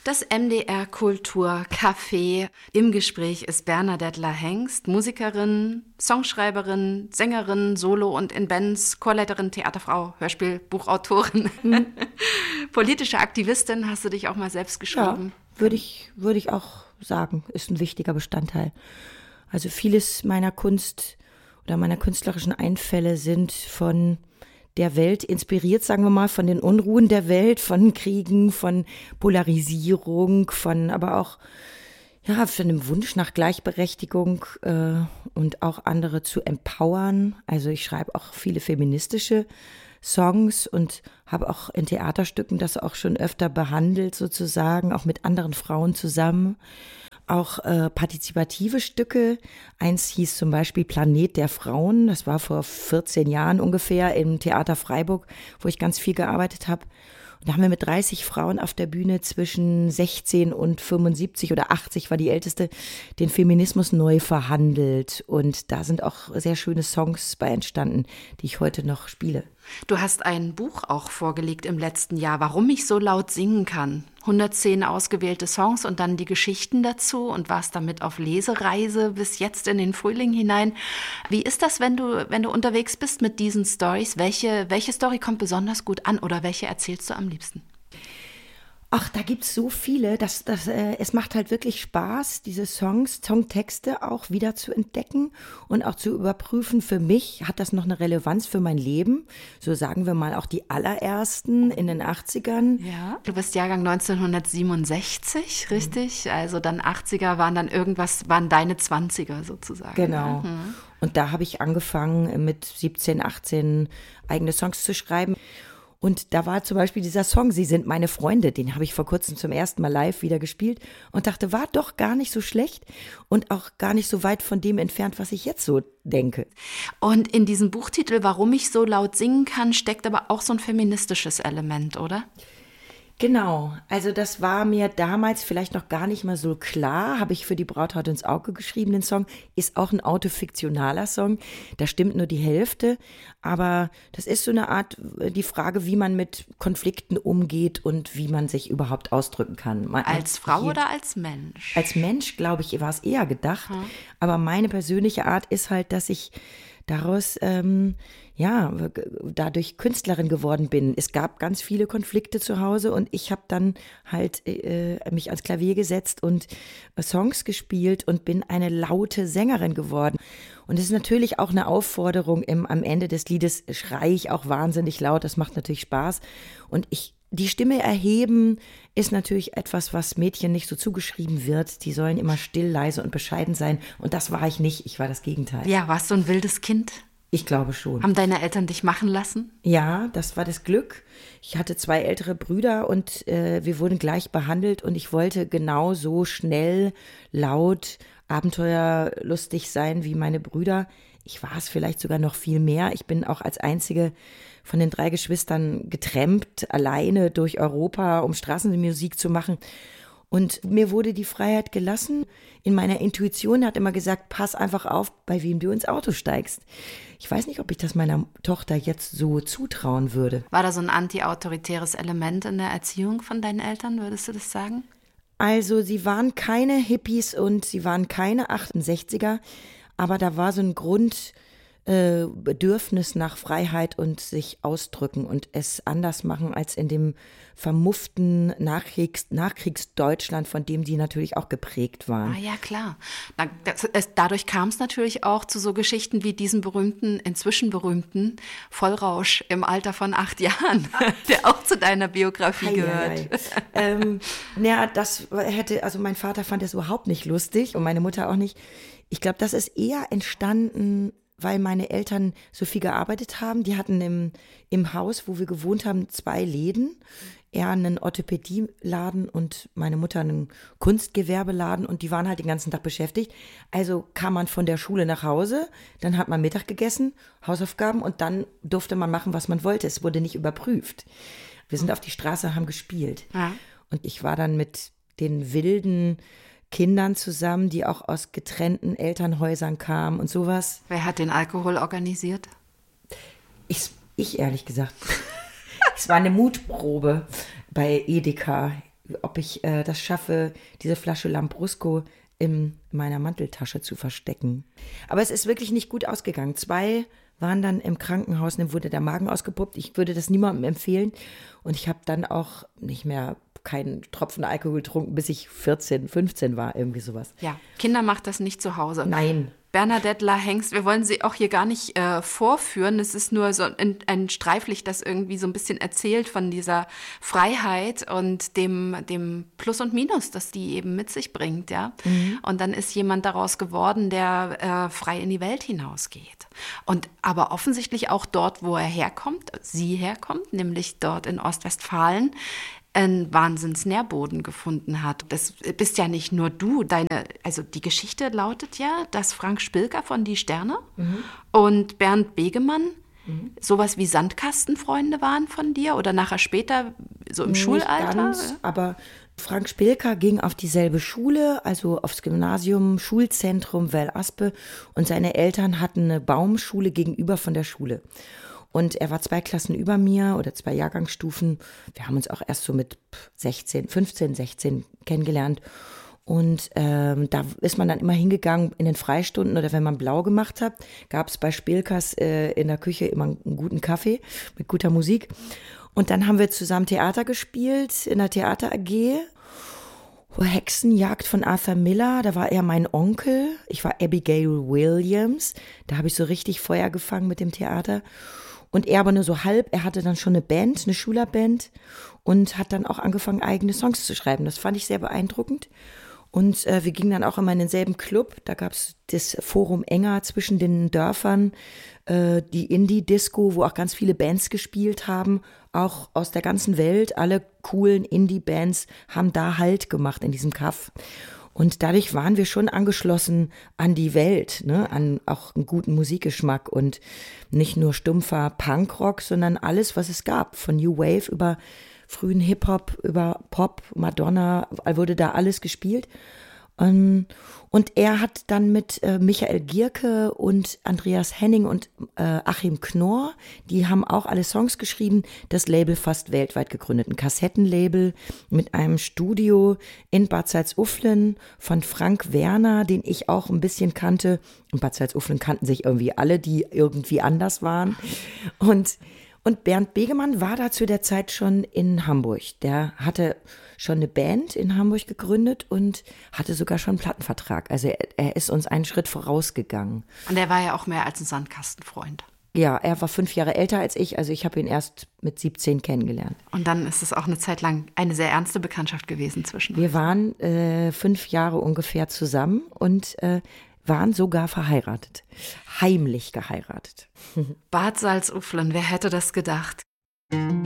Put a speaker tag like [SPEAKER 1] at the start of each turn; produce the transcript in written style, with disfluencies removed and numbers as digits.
[SPEAKER 1] Das MDR Kultur Café. Im Gespräch ist Bernadette Lahengst, Musikerin, Songschreiberin, Sängerin, Solo- und in Bands, Chorleiterin, Theaterfrau, Hörspiel, Buchautorin. Politische Aktivistin, hast du dich auch mal selbst geschrieben?
[SPEAKER 2] Ja, würde ich auch sagen, ist ein wichtiger Bestandteil. Also vieles meiner Kunst oder meiner künstlerischen Einfälle sind von der Welt inspiriert, sagen wir mal, von den Unruhen der Welt, von Kriegen, von Polarisierung, von aber auch von dem Wunsch nach Gleichberechtigung und auch andere zu empowern. Also ich schreibe auch viele feministische Songs und habe auch in Theaterstücken das auch schon öfter behandelt sozusagen, auch mit anderen Frauen zusammen. Auch partizipative Stücke. Eins hieß zum Beispiel Planet der Frauen. Das war vor 14 Jahren ungefähr im Theater Freiburg, wo ich ganz viel gearbeitet habe. Und da haben wir mit 30 Frauen auf der Bühne zwischen 16 und 75 oder 80 war die älteste, den Feminismus neu verhandelt. Und da sind auch sehr schöne Songs bei entstanden, die ich heute noch spiele.
[SPEAKER 1] Du hast ein Buch auch vorgelegt im letzten Jahr, warum ich so laut singen kann. 110 ausgewählte Songs und dann die Geschichten dazu und warst damit auf Lesereise bis jetzt in den Frühling hinein. Wie ist das, wenn du unterwegs bist mit diesen Storys? Welche Story kommt besonders gut an oder welche erzählst du am liebsten?
[SPEAKER 2] Ach, da gibt's so viele, es macht halt wirklich Spaß, diese Songtexte auch wieder zu entdecken und auch zu überprüfen. Für mich hat das noch eine Relevanz für mein Leben. So sagen wir mal auch die allerersten in den 80ern.
[SPEAKER 1] Ja, du bist Jahrgang 1967, richtig? Also dann 80er waren deine 20er sozusagen.
[SPEAKER 2] Genau.
[SPEAKER 1] Mhm.
[SPEAKER 2] Und da habe ich angefangen mit 17, 18 eigene Songs zu schreiben. Und da war zum Beispiel dieser Song, Sie sind meine Freunde, den habe ich vor kurzem zum ersten Mal live wieder gespielt und dachte, war doch gar nicht so schlecht und auch gar nicht so weit von dem entfernt, was ich jetzt so denke.
[SPEAKER 1] Und in diesem Buchtitel, warum ich so laut singen kann, steckt aber auch so ein feministisches Element, oder?
[SPEAKER 2] Genau, also das war mir damals vielleicht noch gar nicht mal so klar, habe ich für die Brauthaut ins Auge geschrieben, den Song, ist auch ein autofiktionaler Song, da stimmt nur die Hälfte, aber das ist so eine Art, die Frage, wie man mit Konflikten umgeht und wie man sich überhaupt ausdrücken kann.
[SPEAKER 1] Als Frau oder als Mensch?
[SPEAKER 2] Als Mensch, glaube ich, war es eher gedacht, aber meine persönliche Art ist halt, dass ich daraus dadurch Künstlerin geworden bin. Es gab ganz viele Konflikte zu Hause und ich habe dann halt mich ans Klavier gesetzt und Songs gespielt und bin eine laute Sängerin geworden. Und es ist natürlich auch eine Aufforderung, am Ende des Liedes schreie ich auch wahnsinnig laut, das macht natürlich Spaß. Und die Stimme erheben ist natürlich etwas, was Mädchen nicht so zugeschrieben wird. Die sollen immer still, leise und bescheiden sein. Und das war ich nicht, ich war das Gegenteil.
[SPEAKER 1] Ja, warst du ein wildes Kind?
[SPEAKER 2] Ich glaube schon.
[SPEAKER 1] Haben deine Eltern dich machen lassen?
[SPEAKER 2] Ja, das war das Glück. Ich hatte 2 ältere Brüder und wir wurden gleich behandelt und ich wollte genauso schnell, laut, abenteuerlustig sein wie meine Brüder. Ich war es vielleicht sogar noch viel mehr. Ich bin auch als einzige von den 3 Geschwistern getrampt, alleine durch Europa, um Straßenmusik zu machen. Und mir wurde die Freiheit gelassen. In meiner Intuition hat immer gesagt, pass einfach auf, bei wem du ins Auto steigst. Ich weiß nicht, ob ich das meiner Tochter jetzt so zutrauen würde.
[SPEAKER 1] War da so ein anti-autoritäres Element in der Erziehung von deinen Eltern, würdest du das sagen?
[SPEAKER 2] Also sie waren keine Hippies und sie waren keine 68er, aber da war so ein Grundbedürfnis nach Freiheit und sich ausdrücken und es anders machen als in dem vermufften Nachkriegsdeutschland, von dem die natürlich auch geprägt waren.
[SPEAKER 1] Ah ja, klar. Dadurch kam es natürlich auch zu so Geschichten wie diesem inzwischen berühmten Vollrausch im Alter von 8 Jahren, der auch zu deiner Biografie gehört.
[SPEAKER 2] Also mein Vater fand das überhaupt nicht lustig und meine Mutter auch nicht. Ich glaube, das ist eher entstanden, weil meine Eltern so viel gearbeitet haben. Die hatten im Haus, wo wir gewohnt haben, 2 Läden. Er einen Orthopädieladen und meine Mutter einen Kunstgewerbeladen und die waren halt den ganzen Tag beschäftigt. Also kam man von der Schule nach Hause, dann hat man Mittag gegessen, Hausaufgaben und dann durfte man machen, was man wollte. Es wurde nicht überprüft. Wir sind auf die Straße, haben gespielt. Ja. Und ich war dann mit den wilden Kindern zusammen, die auch aus getrennten Elternhäusern kamen und sowas.
[SPEAKER 1] Wer hat den Alkohol organisiert?
[SPEAKER 2] Ich ehrlich gesagt. Es war eine Mutprobe bei Edeka, ob ob ich das schaffe, diese Flasche Lambrusco in meiner Manteltasche zu verstecken. Aber es ist wirklich nicht gut ausgegangen. 2 waren dann im Krankenhaus, dann wurde der Magen ausgepumpt. Ich würde das niemandem empfehlen. Und ich habe dann auch nicht mehr keinen Tropfen Alkohol getrunken, bis ich 14, 15 war, irgendwie sowas.
[SPEAKER 1] Ja, Kinder macht das nicht zu Hause.
[SPEAKER 2] Nein.
[SPEAKER 1] Bernadette La Hengst, wir wollen sie auch hier gar nicht vorführen. Es ist nur so ein Streiflicht, das irgendwie so ein bisschen erzählt von dieser Freiheit und dem Plus und Minus, das die eben mit sich bringt, ja. Und dann ist jemand daraus geworden, der frei in die Welt hinausgeht. Und aber offensichtlich auch dort, wo er herkommt, sie herkommt, nämlich dort in Ostwestfalen, einen Wahnsinns-Nährboden gefunden hat. Das bist ja nicht nur du. Also die Geschichte lautet ja, dass Frank Spilker von Die Sterne und Bernd Begemann sowas wie Sandkastenfreunde waren von dir oder nachher später so im Schulalter?
[SPEAKER 2] Nicht ganz, aber Frank Spilker ging auf dieselbe Schule, also aufs Gymnasium, Schulzentrum Well-Aspe, und seine Eltern hatten eine Baumschule gegenüber von der Schule. Und er war 2 Klassen über mir oder 2 Jahrgangsstufen. Wir haben uns auch erst so mit 15, 16 kennengelernt. Und da ist man dann immer hingegangen in den Freistunden oder wenn man blau gemacht hat, gab es bei Spilkers in der Küche immer einen guten Kaffee mit guter Musik. Und dann haben wir zusammen Theater gespielt in der Theater AG. Hexenjagd von Arthur Miller, da war er mein Onkel. Ich war Abigail Williams. Da habe ich so richtig Feuer gefangen mit dem Theater. Und er aber nur so halb. Er hatte dann schon eine Band, eine Schülerband und hat dann auch angefangen, eigene Songs zu schreiben. Das fand ich sehr beeindruckend. Und wir gingen dann auch immer in denselben Club. Da gab es das Forum Enger zwischen den Dörfern, die Indie-Disco, wo auch ganz viele Bands gespielt haben, auch aus der ganzen Welt. Alle coolen Indie-Bands haben da Halt gemacht in diesem Kaff. Und dadurch waren wir schon angeschlossen an die Welt, ne? An auch einen guten Musikgeschmack und nicht nur stumpfer Punkrock, sondern alles, was es gab. Von New Wave über frühen Hip-Hop, über Pop, Madonna, wurde da alles gespielt. Und er hat dann mit Michael Gierke und Andreas Henning und Achim Knorr, die haben auch alle Songs geschrieben, das Label fast weltweit gegründet. Ein Kassettenlabel mit einem Studio in Bad Salzuflen von Frank Werner, den ich auch ein bisschen kannte. In Bad Salzuflen kannten sich irgendwie alle, die irgendwie anders waren. Und Bernd Begemann war da zu der Zeit schon in Hamburg. Der hatte schon eine Band in Hamburg gegründet und hatte sogar schon einen Plattenvertrag. Also er ist uns einen Schritt vorausgegangen.
[SPEAKER 1] Und er war ja auch mehr als ein Sandkastenfreund.
[SPEAKER 2] Ja, er war 5 Jahre älter als ich. Also ich habe ihn erst mit 17 kennengelernt.
[SPEAKER 1] Und dann ist es auch eine Zeit lang eine sehr ernste Bekanntschaft gewesen zwischen uns.
[SPEAKER 2] Wir waren 5 Jahre ungefähr zusammen und waren sogar verheiratet. Heimlich geheiratet.
[SPEAKER 1] Bad Salzuflen, wer hätte das gedacht?